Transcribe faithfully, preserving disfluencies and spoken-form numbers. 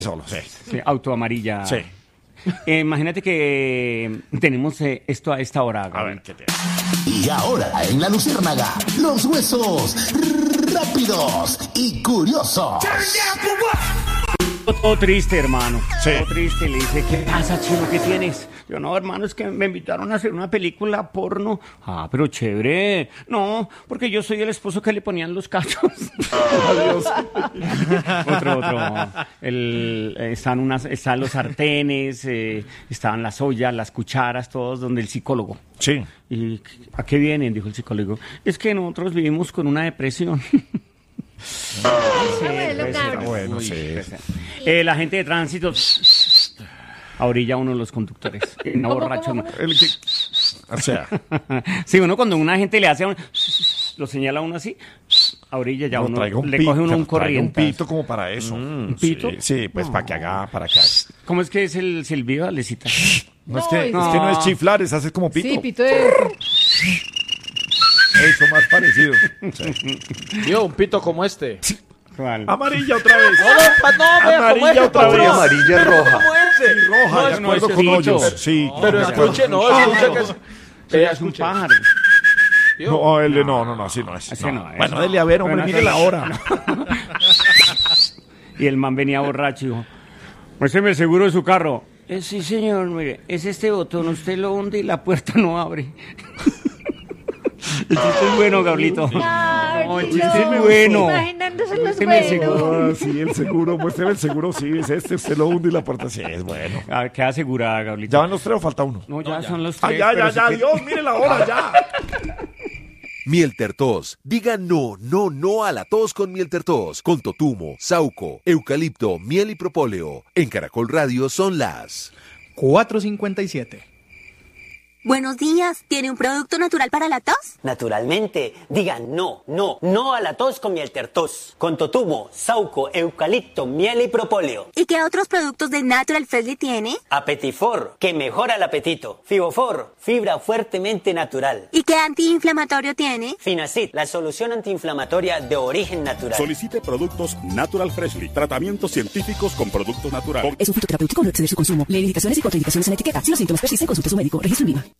Solo, sí. Sí, auto amarilla. Sí. Eh, imagínate que tenemos eh, esto a esta hora. A ver, ¿qué te... Y ahora en La Luciérnaga, los huesos rápidos y curiosos. Todo triste, hermano. Sí. Todo triste. Le dice, ¿qué pasa, chino? ¿Qué tienes? Yo, no, hermano, es que me invitaron a hacer una película porno. Ah, pero chévere. No, porque yo soy el esposo que le ponían los cachos. Adiós. otro, otro. El, eh, están, unas, están los sartenes, eh, estaban las ollas, las cucharas, todos, donde el psicólogo. Sí. ¿Y a qué vienen? Dijo el psicólogo. Es que nosotros vivimos con una depresión. Sí, pues, está bueno, sí. Eh, la gente de tránsito a orilla uno de los conductores. No borracho, no. El que... O sea, Sí, uno cuando una gente le hace a uno, lo señala a uno así, a orilla ya no, uno traiga un le pito, coge uno un traiga corriente. un pito como para eso. ¿Un pito? Sí, sí, pues para que haga, para que haga. ¿Cómo es que es el silbido, Alecita? No, es No, que, es- es que no es chiflar, es hacer como pito. Sí, pito de... Eso, más parecido. Yo, un pito como este. ¿Cuál? Amarilla otra vez. No, no, no, vea, Amarilla como este, otra patrón. vez. Amarilla roja. Como ese. Roja, No, de es- acuerdo es con pito. hoyos. Sí. Pero de acuerdo. escuche, no, escuche que es... Pero Eh, es un escuche. pájaro. No, él, no, no, no, así no es. Ese No. no es. Bueno, dele a ver, hombre, Bueno, mire ese la no. hora. Y el man venía borracho y dijo, muéstreme el seguro de su carro. Eh, sí, señor, mire, es este botón, usted lo hunde y la puerta no abre. El chiste es bueno, Gablito. No, el chiste es muy bueno. Imaginándose los Muéstreme el seguro. Ah, sí, el seguro, muéstreme el seguro, sí, es este, usted lo hunde y la puerta, sí, es bueno. A ver, queda asegurada, Gablito. ¿Ya van los tres o falta uno? No, ya, son los Ah, tres. ya, pero ya, si ya, que- Dios, mire la hora, ya. Mieltertos. Diga no, no, no a la tos con Mieltertos. Con totumo, sauco, eucalipto, miel y propóleo. En Caracol Radio son las... cuatro cincuenta y siete. Buenos días, ¿tiene un producto natural para la tos? Naturalmente, digan no, no, no a la tos con Mieltertos. Con totumo, sauco, eucalipto, miel y propóleo. ¿Y qué otros productos de Natural Freshly tiene? Apetifor, que mejora el apetito. Fibofor, fibra fuertemente natural. ¿Y qué antiinflamatorio tiene? Finacid, la solución antiinflamatoria de origen natural. Solicite productos Natural Freshly. Tratamientos científicos con productos naturales. Es un fitoterapéutico, no exceder su consumo. Lee indicaciones y contraindicaciones en la etiqueta. Si los síntomas persisten, consulte a su médico. Registro en Viva.